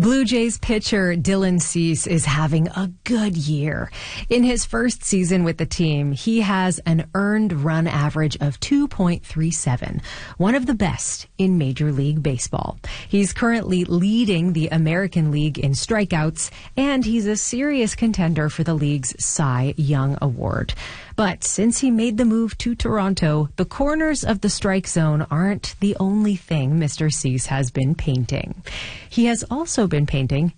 Blue Jays pitcher Dylan Cease is having a good year. In his first season with the team, he has an earned run average of 2.37, one of the best in Major League Baseball. He's currently leading the American League in strikeouts, and he's a serious contender for the league's Cy Young Award. But since he made the move to Toronto, the corners of the strike zone aren't the only thing Mr. Cease has been painting. He has also been painting